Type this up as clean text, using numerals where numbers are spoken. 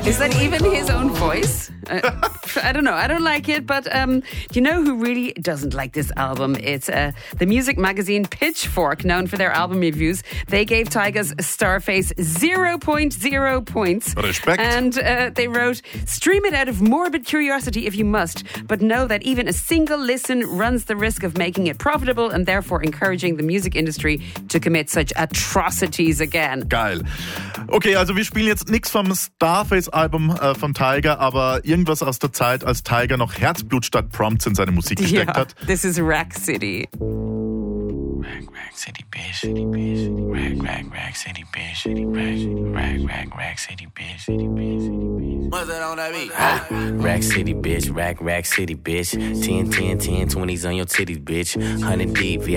Is that even his own voice? I don't know. I don't like it, but do you know who really doesn't like this album? It's the music magazine Pitchfork, known for their album reviews. They gave Tyga's Starface 0.0 points. Respect. And they wrote, stream it out of morbid curiosity if you must, but know that even a single listen runs the risk of making it profitable and therefore encouraging the music industry to commit such atrocities again. Geil. Okay, also wir spielen jetzt nichts vom Starface-Album von Tyga, aber irgendwas aus der Zeit, als Tyga noch Herzblut statt Prompts in seine Musik gesteckt hat. This is Rack City. Rack City, bitch. City, bitch. Rack City, bitch. Rack City, bitch. What's that on that beat? Rack City, bitch. Rack City, bitch. 10, 20s on your titties, bitch. 100 deep,